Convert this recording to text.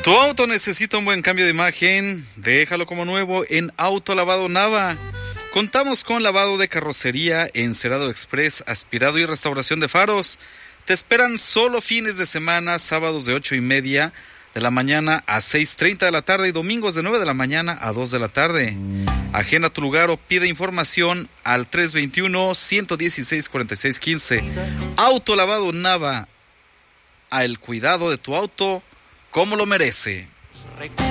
Tu auto necesita un buen cambio de imagen, déjalo como nuevo en Auto Lavado Nava. Contamos con lavado de carrocería, encerado express, aspirado y restauración de faros. Te esperan solo fines de semana, sábados de 8:30 de la mañana a 6:30 de la tarde y domingos de 9 de la mañana a 2 de la tarde. Agenda tu lugar o pide información al 321-116-4615. Auto Lavado Nava, al cuidado de tu auto como lo merece.